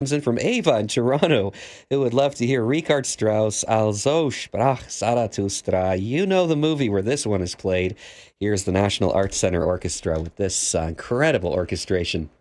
Comes in from Ava in Toronto, who would love to hear Richard Strauss, Also sprach Zarathustra. You know the movie where this one is played. Here's the National Arts Center Orchestra with this incredible orchestration.